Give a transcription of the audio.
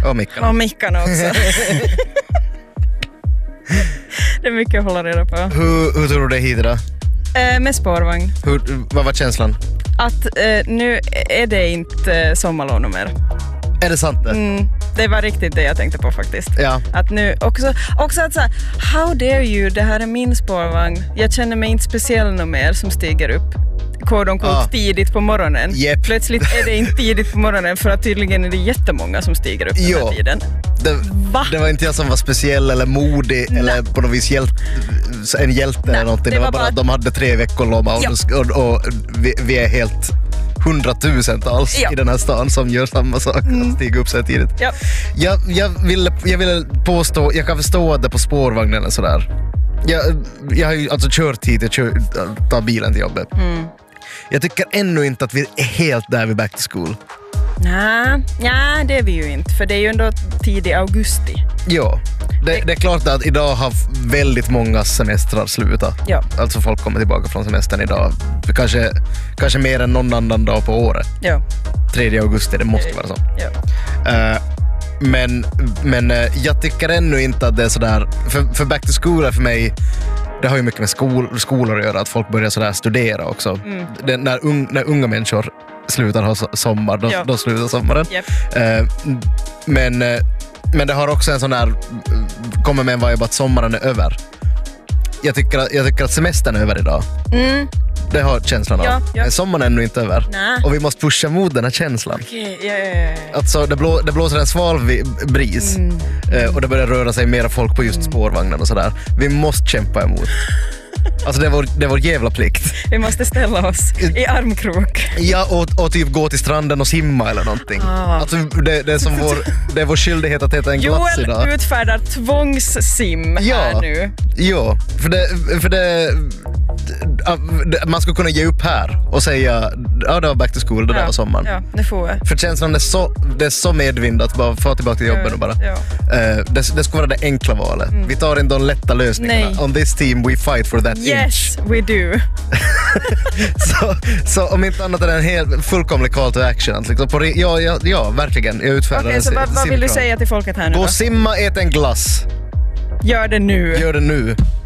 Och mickarna också. Det är mycket att hålla reda på. Hur tror du det är hit idag? Med spårvagn. Vad var känslan? Att nu är det inte sommarlov mer. Är det sant det? Det var riktigt det jag tänkte på faktiskt. Ja. Att nu också att så här, how dare you, det här är min spårvagn. Jag känner mig inte speciell någon mer som stiger upp. Tidigt på morgonen. Yep. Plötsligt är det inte tidigt på morgonen för att tydligen är det jättemånga som stiger upp den här tiden. Det var inte jag som var speciell eller modig eller på något vis en hjälte eller någonting. Det var bara att de hade 3 veckor lomma och vi är helt 100,000-tals i den här stan som gör samma sak att stiga upp så här tidigt. Ja. Jag ville påstå, jag kan förstå att det på spårvagnen är sådär. Jag har ju alltså kört hit, tar bilen till jobbet. Jag tycker ännu inte att vi är helt där vid back to school. Nej, det är vi ju inte. För det är ju ändå tidig augusti. Ja, det är klart att idag har väldigt många semestrar slutat. Ja. Alltså folk kommer tillbaka från semestern idag. Kanske mer än någon annan dag på året. Ja. 3 augusti, det måste vara så. Ja. Men jag tycker ännu inte att det är sådär. För back to school är för mig, det har ju mycket med skolor att göra, att folk börjar sådär studera också. När unga människor slutar ha sommar, då slutar sommaren. Yep. Men det har också en sån där, kommer med en vibe att sommaren är över. Jag tycker att semestern är över idag. Det har känslan av. Men sommaren är ännu inte över. Nä. Och vi måste pusha mot den här känslan. Okay. Alltså det blåser en sval bris. Och det börjar röra sig mera folk på just spårvagnen och sådär. Vi måste kämpa emot. Alltså det är vår jävla plikt. Vi måste ställa oss i armkrok. Ja, och typ gå till stranden och simma eller någonting. Alltså det är som det är vår skyldighet att äta en glass idag. Joel utfärdar tvångssim här nu. Ja, för det man skulle kunna ge upp här och säga det var back to school, det där var sommaren. Ja, det får jag. För känslan det är så medvind att bara få tillbaka till jobben och bara. Det ska vara det enkla valet. Vi tar in de lätta lösningarna. Nej. On this team we fight for that inch. Yes, we do. så om inte annat är det en helt fullkomlig call to action. Liksom verkligen. Jag utfärdar Okej, så vad vill du säga till folket här nu då? då? Gå simma, ät en glass. Gör det nu. Gör det nu.